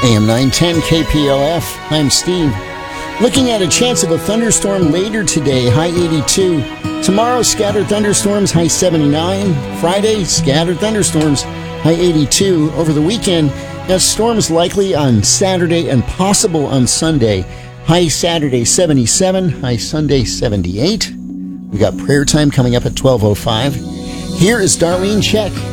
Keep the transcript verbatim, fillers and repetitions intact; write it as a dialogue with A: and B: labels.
A: A M nine ten K P L F. I'm Steve. Looking at a chance of a thunderstorm later today, high eighty-two. Tomorrow, scattered thunderstorms, high seventy-nine. Friday, scattered thunderstorms, high eighty-two. Over the weekend, now storms likely on Saturday and possible on Sunday. High Saturday, seventy-seven. High Sunday, seventy-eight. We got prayer time coming up at twelve oh five. Here is Darlene Check.